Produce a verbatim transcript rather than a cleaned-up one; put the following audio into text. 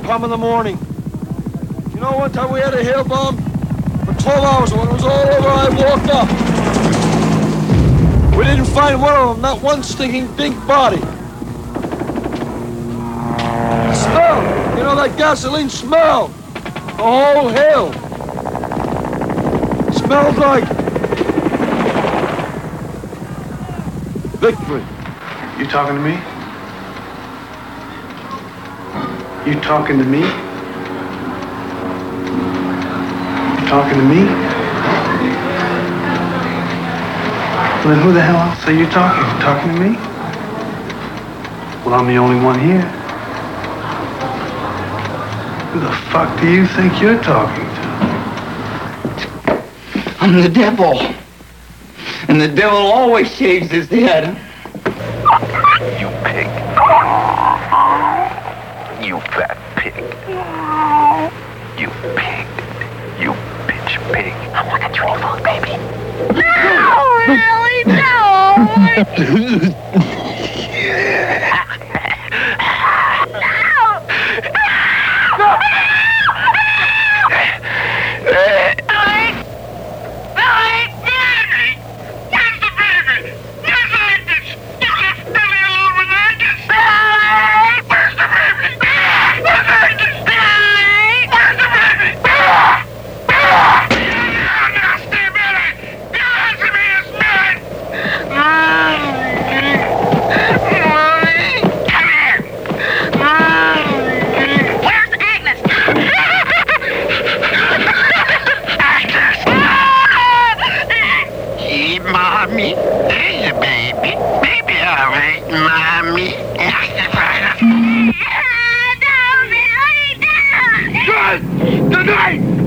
napalm in the morning. You know, one time we had a hail bomb for twelve hours, and when it was all over, I woke up. We didn't find one of them, not one stinking dink body. The smell, you know, that gasoline smell, the whole hill. Smelled like victory. You talking to me? You talking to me? You talking to me? Well, then who the hell else are you talking to? Talking to me? Well, I'm the only one here. Who the fuck do you think you're talking to? I'm the devil. And the devil always shaves his head. You pig. You fat pig. You pig. You bitch pig. I want that tuning fork, baby. No, really, no. Mommy, there's a baby. Baby, all right, Mommy. Don't be like that. Good! Tonight!